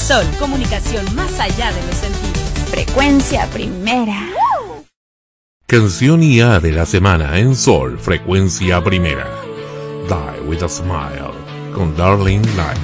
Sol, comunicación más allá de los sentidos. Frecuencia primera. Canción IA de la semana en Sol, frecuencia primera. Die with a Smile, con Darling Light.